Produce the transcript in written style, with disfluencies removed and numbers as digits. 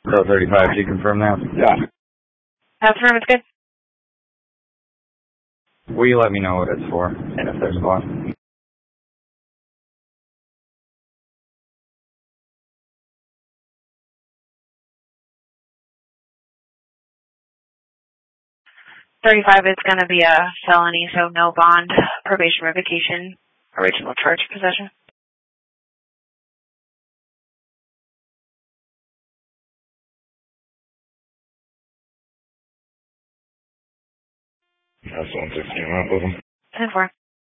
So 35, do you confirm that? Yeah. Confirm, it's good. Will you let me know what it's for, and if there's one? $35 is going to be a felony, so no bond, probation revocation, original charge possession. That's 116 out with him. 10-4.